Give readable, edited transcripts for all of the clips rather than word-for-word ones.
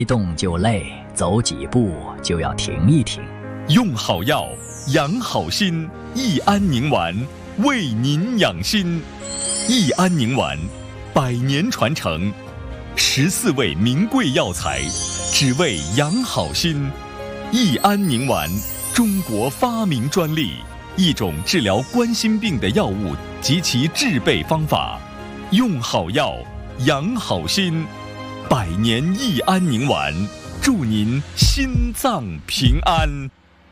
一动就累，走几步就要停一停。 用好药，养好心，益安宁丸为您养心。益安宁丸100年传承，14味名贵药材，只为养好心。益安宁丸，中国发明专利，一种治疗冠心病的药物及其制备方法。用好药，养好心。100年益安宁丸，祝您心脏平安。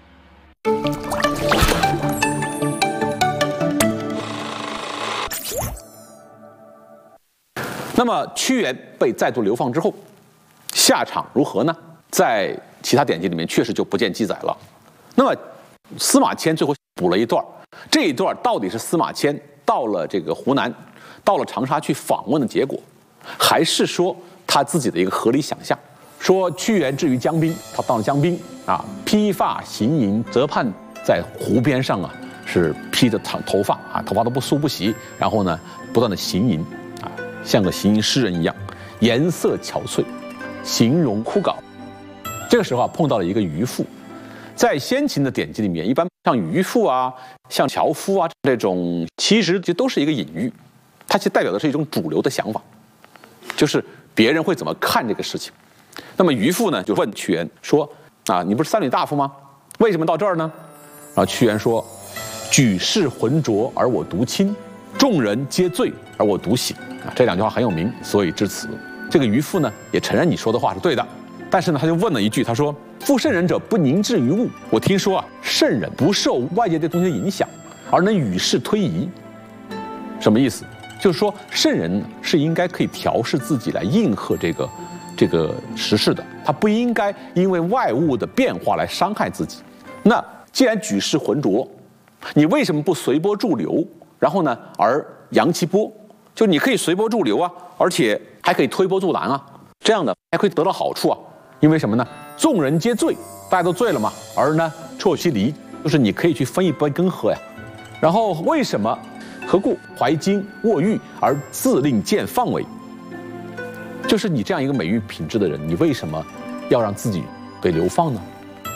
那么屈原被再度流放之后，下场如何呢？在其他典籍里面确实就不见记载了。那么司马迁最后补了一段，这一段到底是司马迁到了这个湖南，到了长沙去访问的结果，还是说他自己的一个合理想象？说屈原至于江滨，他到了江滨啊，披发行吟，泽畔在湖边上啊，是披着头发啊，头发都不梳不洗，然后呢，不断的行吟啊，像个行吟诗人一样，颜色憔悴，形容枯槁。这个时候啊，碰到了一个渔父，在先秦的典籍里面，一般像渔父啊、像樵夫啊这种，其实就都是一个隐喻，它其实代表的是一种主流的想法，就是别人会怎么看这个事情。那么渔父呢，就问屈原说：“啊，你不是三闾大夫吗？为什么到这儿呢？”然后屈原说：“举世浑浊而我独清，众人皆醉而我独醒。”啊，这两句话很有名，所以至此，这个渔父呢也承认你说的话是对的，但是呢，他就问了一句，他说：“夫圣人者，不凝滞于物。我听说啊，圣人不受外界这东西的影响，而能与世推移。什么意思？就是说，圣人是应该可以调试自己来应和这个时事的，他不应该因为外物的变化来伤害自己。那既然举世浑浊，你为什么不随波逐流？然后呢，而扬其波？就你可以随波逐流啊，而且还可以推波助澜啊，这样的还可以得到好处啊。因为什么呢？众人皆醉，大家都醉了嘛。而呢，啜其离，就是你可以去分一杯羹喝呀。然后为什么？何故怀巾握玉而自令见放为？就是你这样一个美玉品质的人，你为什么要让自己被流放呢？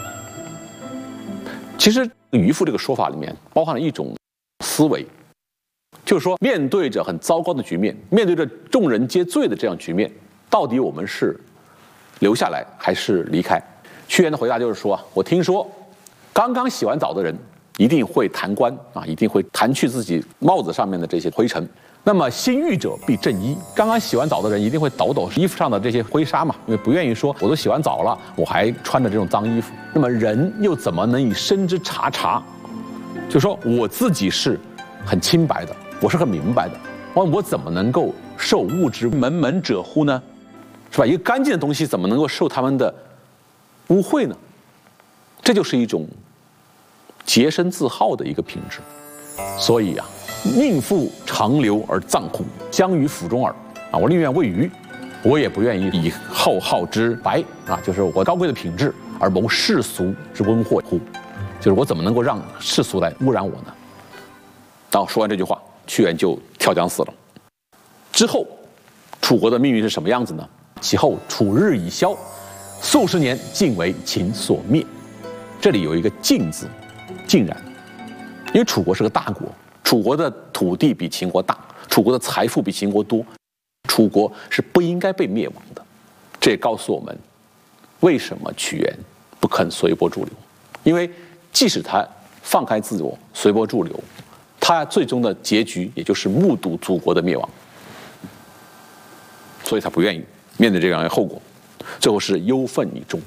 其实渔父这个说法里面包含了一种思维，就是说面对着很糟糕的局面，面对着众人皆醉的这样局面，到底我们是留下来还是离开？屈原的回答就是说啊，我听说刚刚洗完澡的人一定会弹冠啊，一定会弹去自己帽子上面的这些灰尘。那么新浴者必正衣，刚刚洗完澡的人一定会抖抖衣服上的这些灰纱嘛，因为不愿意说我都洗完澡了，我还穿着这种脏衣服。那么人又怎么能以身之察察？就说我自己是很清白的，我是很明白的，我怎么能够受物之门者乎呢？是吧？一个干净的东西怎么能够受他们的污秽呢？这就是一种洁身自好的一个品质。所以啊，宁负长流而葬乎，将于府中耳。啊，我宁愿喂鱼，我也不愿意以浩之白啊，就是我高贵的品质而谋世俗之温祸乎？就是我怎么能够让世俗来污染我呢？然后说完这句话，屈原就跳江死了。之后，楚国的命运是什么样子呢？其后楚日已消，数十年，尽为秦所灭。这里有一个尽字，尽然，因为楚国是个大国，楚国的土地比秦国大，楚国的财富比秦国多，楚国是不应该被灭亡的。这也告诉我们，为什么屈原不肯随波逐流？因为即使他放开自我，随波逐流，他最终的结局也就是目睹祖国的灭亡，所以他不愿意面对这样的后果，最后是忧愤以终。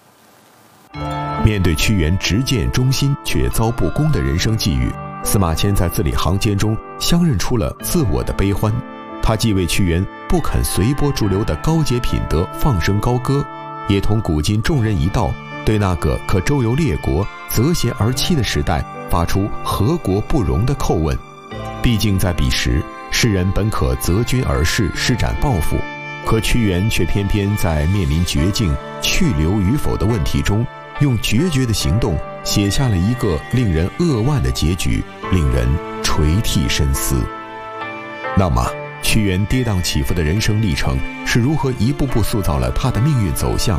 面对屈原直谏忠心却遭不公的人生际遇，司马迁在字里行间中相认出了自我的悲欢。他既为屈原不肯随波逐流的高洁品德放声高歌，也同古今众人一道，对那个可周游列国、择贤而妻的时代发出何国不容的叩问。毕竟在彼时，世人本可择君而事，施展抱负，可屈原却偏偏在面临绝境去留与否的问题中，用决绝的行动写下了一个令人扼腕的结局，令人垂涕深思。那么屈原跌宕起伏的人生历程是如何一步步塑造了他的命运走向，